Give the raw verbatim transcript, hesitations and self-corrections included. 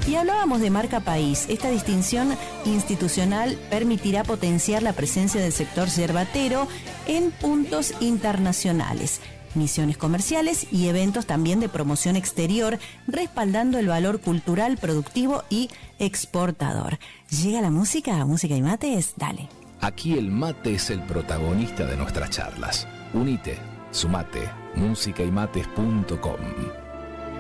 Y hablábamos de marca país. Esta distinción institucional permitirá potenciar la presencia del sector yerbatero en puntos internacionales, misiones comerciales y eventos también de promoción exterior, respaldando el valor cultural, productivo y exportador. ¿Llega la música? ¿Música y mates? Dale. Aquí el mate es el protagonista de nuestras charlas. Unite, sumate, música y mates punto com.